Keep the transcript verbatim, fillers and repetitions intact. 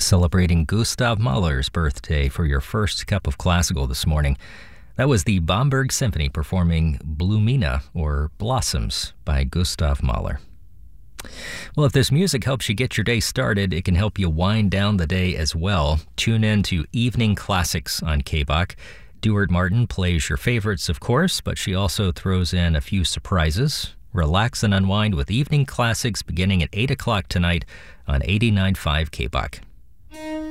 celebrating Gustav Mahler's birthday for your first cup of classical this morning. That was the Bamberg Symphony performing Blumina, or Blossoms, by Gustav Mahler. Well, if this music helps you get your day started, it can help you wind down the day as well. Tune in to Evening Classics on K B O C. Duart Martin plays your favorites, of course, but she also throws in a few surprises. Relax and unwind with Evening Classics beginning at eight o'clock tonight on eighty-nine point five K B O C.